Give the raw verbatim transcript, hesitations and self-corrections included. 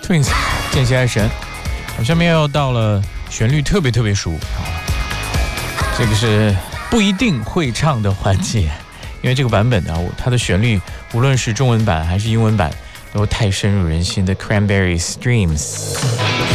Twins 见习爱神。下面又到了旋律特别特别熟，这个是不一定会唱的环节，因为这个版本啊，它的旋律无论是中文版还是英文版都太深入人心的 Cranberries Dreams。